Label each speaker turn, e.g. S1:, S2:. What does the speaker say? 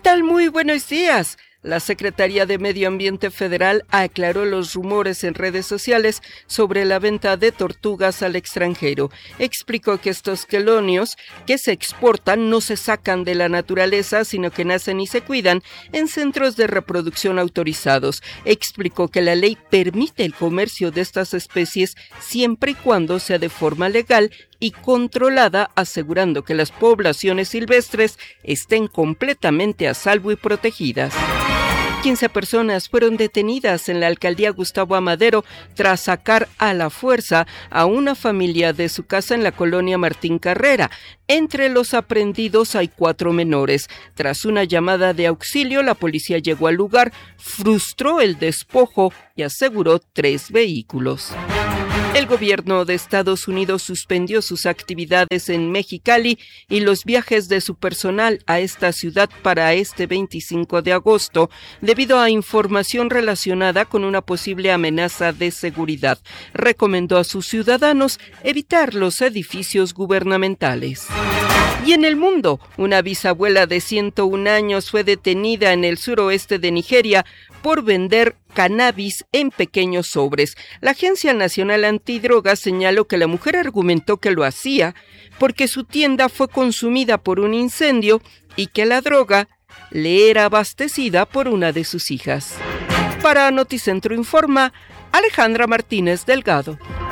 S1: tal? Muy buenos días. La Secretaría de Medio Ambiente Federal aclaró los rumores en redes sociales sobre la venta de tortugas al extranjero. Explicó que estos quelonios que se exportan no se sacan de la naturaleza, sino que nacen y se cuidan en centros de reproducción autorizados. Explicó que la ley permite el comercio de estas especies siempre y cuando sea de forma legal y controlada, asegurando que las poblaciones silvestres estén completamente a salvo y protegidas. 15 personas fueron detenidas en la alcaldía Gustavo Amadero tras sacar a la fuerza a una familia de su casa en la colonia Martín Carrera. Entre los aprehendidos hay 4 menores. Tras una llamada de auxilio, la policía llegó al lugar, frustró el despojo y aseguró 3 vehículos. El gobierno de Estados Unidos suspendió sus actividades en Mexicali y los viajes de su personal a esta ciudad para este 25 de agosto, debido a información relacionada con una posible amenaza de seguridad. Recomendó a sus ciudadanos evitar los edificios gubernamentales. Y en el mundo, una bisabuela de 101 años fue detenida en el suroeste de Nigeria por vender cannabis en pequeños sobres. La Agencia Nacional Antidrogas señaló que la mujer argumentó que lo hacía porque su tienda fue consumida por un incendio y que la droga le era abastecida por una de sus hijas. Para Noticentro Informa, Alejandra Martínez Delgado.